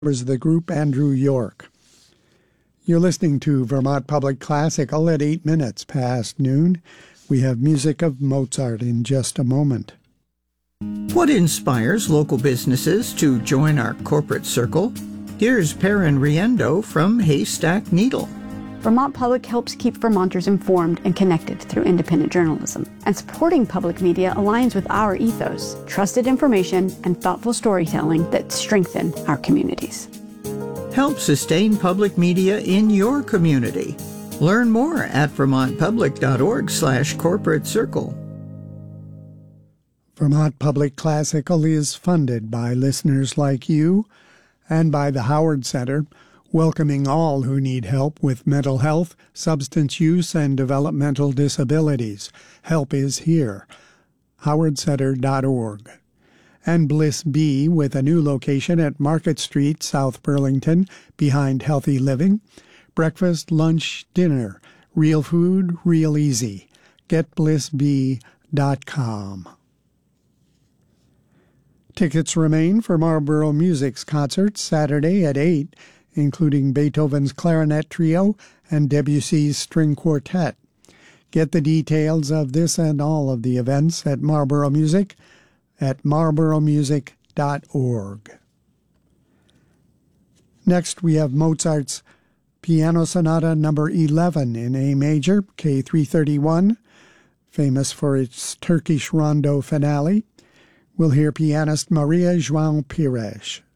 members of the group Andrew York. You're listening to Vermont Public Classical at 8 minutes past noon. We have music of Mozart in just a moment. What inspires local businesses to join our corporate circle? Here's Perrin Riendo from Haystack Needle. Vermont Public helps keep Vermonters informed and connected through independent journalism. And supporting public media aligns with our ethos, trusted information and thoughtful storytelling that strengthen our communities. Help sustain public media in your community. Learn more at vermontpublic.org/corporate circle. Vermont Public Classical is funded by listeners like you and by the Howard Center, welcoming all who need help with mental health, substance use, and developmental disabilities. Help is here. howardcenter.org. And Bliss Bee, with a new location at Market Street, South Burlington, behind Healthy Living. Breakfast, lunch, dinner. Real food, real easy. GetBlissBee.com. Tickets remain for Marlboro Music's concert Saturday at 8, including Beethoven's Clarinet Trio and Debussy's String Quartet. Get the details of this and all of the events at Marlboro Music at marlboromusic.org. Next, we have Mozart's Piano Sonata No. 11 in A major, K331, famous for its Turkish rondo finale. We'll hear pianist Maria João Pires.